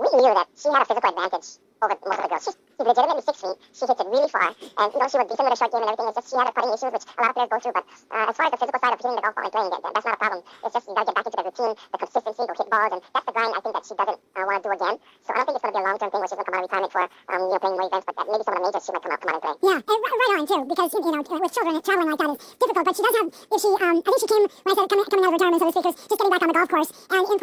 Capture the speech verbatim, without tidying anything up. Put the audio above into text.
we knew that she had a physical advantage over most of the girls. She's, she's legitimately six feet. She hits it really far. And, you know, she was decent with a short game and everything. It's just she had her putting issues, which a lot of players go through. But uh, as far as the physical side of hitting the golf ball and playing it, that's not a problem. It's just you got to get back into the routine, the consistency, go hit balls. And that's the grind I think that she doesn't uh, want to do again. So I don't think it's going to be a long-term thing where she's going to come out of retirement for, um, you know, playing more events. But that maybe some of the majors she might come out, come out and play. Yeah, and right, right on, too. Because, you know, with children, traveling like that is difficult. But she does have, if she, um, I think she came, when I said coming, coming out of retirement, so to speak, was just getting back on the golf course. And in